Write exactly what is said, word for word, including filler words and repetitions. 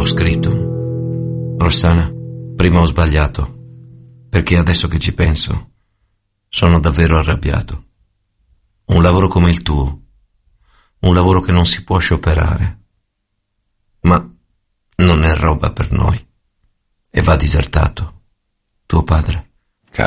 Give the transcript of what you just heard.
scritto: Rossana, prima ho sbagliato, perché adesso che ci penso sono davvero arrabbiato. Un lavoro come il tuo, un lavoro che non si può scioperare, ma non è roba per noi e va disertato. Tuo padre.